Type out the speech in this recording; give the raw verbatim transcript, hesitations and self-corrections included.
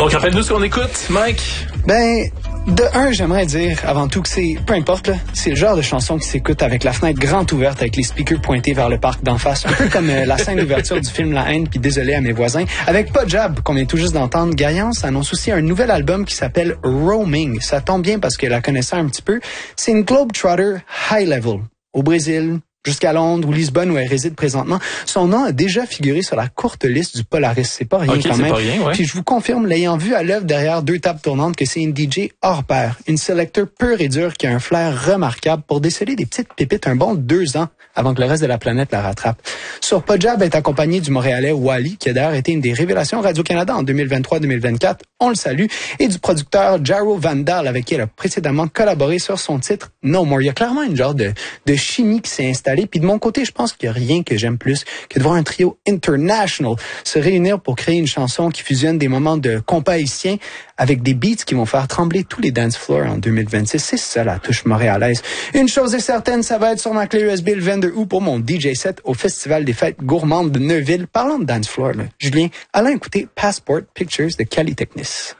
Donc, rappelle-nous ce qu'on écoute, Mike. Ben, de un, j'aimerais dire avant tout que c'est, peu importe, là, c'est le genre de chanson qui s'écoute avec la fenêtre grande ouverte, avec les speakers pointés vers le parc d'en face. Un peu comme euh, la scène d'ouverture du film La Haine, puis désolé à mes voisins. Avec Pas Jab, qu'on vient tout juste d'entendre, Gaillance annonce aussi un nouvel album qui s'appelle Roaming. Ça tombe bien parce que la connaissait un petit peu. C'est une globetrotter high level. Au Brésil, jusqu'à Londres ou Lisbonne où elle réside présentement. Son nom a déjà figuré sur la courte liste du Polaris. C'est pas rien okay, quand c'est même. Pas rien, ouais. Puis je vous confirme, l'ayant vu à l'œuvre derrière deux tables tournantes, que c'est une D J hors pair. Une selecteur pure et dure qui a un flair remarquable pour déceler des petites pépites un bon deux ans avant que le reste de la planète la rattrape. Sur Pojab est accompagné du Montréalais Wally, qui a d'ailleurs été une des révélations Radio-Canada en deux mille vingt-trois deux mille vingt-quatre. On le salue. Et du producteur Jaro Vandal, avec qui elle a précédemment collaboré sur son titre No More. Il y a clairement une genre de, de chimie qui s'est installée. Puis de mon côté, je pense qu'il n'y a rien que j'aime plus que de voir un trio international se réunir pour créer une chanson qui fusionne des moments de compas haïtien avec des beats qui vont faire trembler tous les dance floors en deux mille vingt-six. C'est ça la touche montréalaise. Une chose est certaine, ça va être sur ma clé U S B le vingt-deux août pour mon D J set au Festival des fêtes gourmandes de Neuville. Parlant de dance floor, là, Julien, allons écouter Passport Pictures de Cali Technis.